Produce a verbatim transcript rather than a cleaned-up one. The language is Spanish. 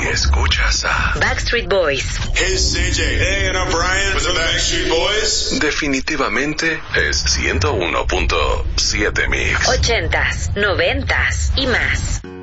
escuchas a Backstreet Boys. Hey, C J. Hey, and I'm Brian with the Backstreet Boys. Definitivamente es ciento uno punto siete Mix. Ochentas, noventas y más.